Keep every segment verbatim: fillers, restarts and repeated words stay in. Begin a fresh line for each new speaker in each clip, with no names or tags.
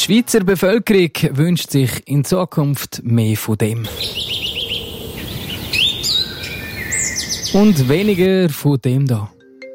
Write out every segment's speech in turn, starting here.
Schweizer Bevölkerung wünscht sich in Zukunft mehr von dem. Und weniger von dem da.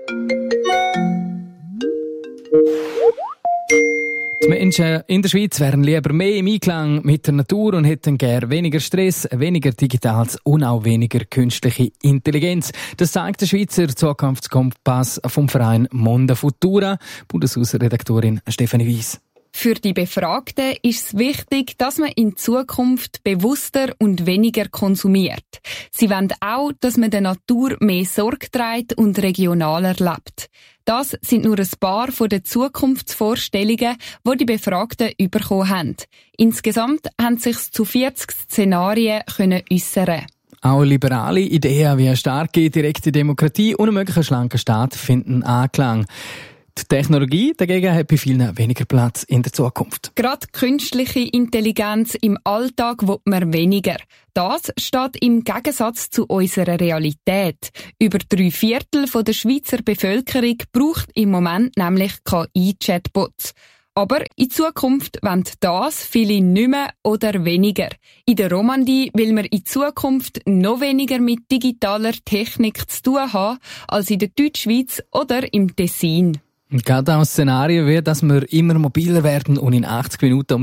Die Menschen in der Schweiz wären lieber mehr im Einklang mit der Natur und hätten gern weniger Stress, weniger Digitales und auch weniger künstliche Intelligenz. Das zeigt der Schweizer Zukunftskompass vom Verein Monde Futura. Bundeshausredaktorin Stefanie Weiss.
Für die Befragten ist es wichtig, dass man in Zukunft bewusster und weniger konsumiert. Sie wollen auch, dass man der Natur mehr Sorge trägt und regionaler lebt. Das sind nur ein paar von den Zukunftsvorstellungen, die die Befragten bekommen haben. Insgesamt haben sich zu vierzig Szenarien können äußern.
Auch liberale Ideen wie eine starke direkte Demokratie und ein möglicher schlanker Staat finden Anklang. Die Technologie dagegen hat bei vielen weniger Platz in der Zukunft.
Gerade künstliche Intelligenz im Alltag will man weniger. Das steht im Gegensatz zu unserer Realität. Über drei Viertel der Schweizer Bevölkerung braucht im Moment nämlich K I-Chatbots. Aber in Zukunft wollen das viele nicht mehr oder weniger. In der Romandie will man in Zukunft noch weniger mit digitaler Technik zu tun haben als in der Deutschschweiz oder im Tessin.
Gerade auch Szenarien wie, dass wir immer mobiler werden und in achtzig Minuten um